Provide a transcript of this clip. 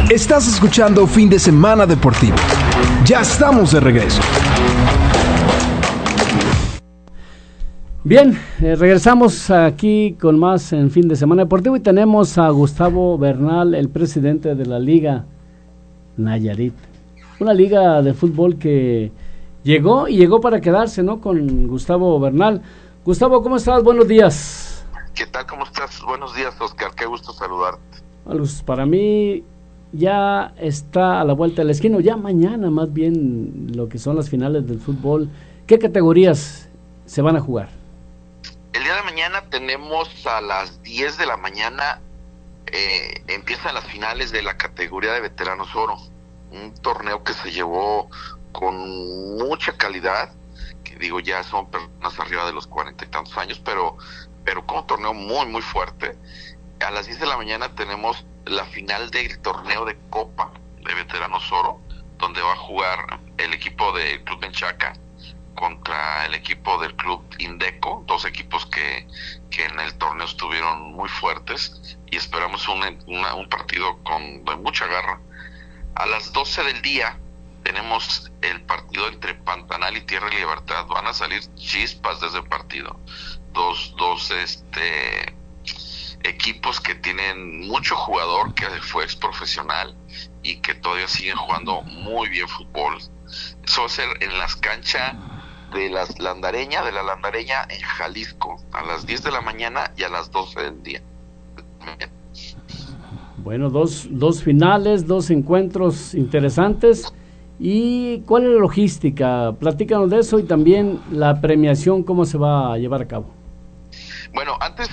Estás escuchando Fin de Semana Deportivo. Ya estamos de regreso. Bien, regresamos aquí con más en Fin de Semana Deportivo y tenemos a Gustavo Bernal, el presidente de la Liga Nayarit. Una liga de fútbol que llegó para quedarse, ¿no? Con Gustavo Bernal. Gustavo, ¿cómo estás? Buenos días. ¿Qué tal? ¿Cómo estás? Buenos días, Oscar. Qué gusto saludarte. Para mí ya está a la vuelta de la esquina, ya mañana más bien lo que son las finales del fútbol. ¿Qué categorías se van a jugar? El día de mañana tenemos a las 10 de la mañana, empiezan las finales de la categoría de veteranos oro, un torneo que se llevó con mucha calidad, que digo ya son personas arriba de los 40 y tantos años, pero con un torneo muy muy fuerte. A las 10 de la mañana tenemos la final del torneo de Copa de Veteranos Oro, donde va a jugar el equipo del Club Menchaca contra el equipo del Club Indeco, dos equipos que en el torneo estuvieron muy fuertes, y esperamos un partido de mucha garra. A las 12 del día tenemos el partido entre Pantanal y Tierra y Libertad. Van a salir chispas de ese partido. Dos equipos que tienen mucho jugador que fue ex profesional y que todavía siguen jugando muy bien fútbol. Eso va a ser en las canchas de la Landareña en Jalisco, a las 10 de la mañana y a las 12 del día. Bueno, dos finales, dos encuentros interesantes. ¿Y cuál es la logística? Platícanos de eso y también la premiación, ¿cómo se va a llevar a cabo? Bueno, antes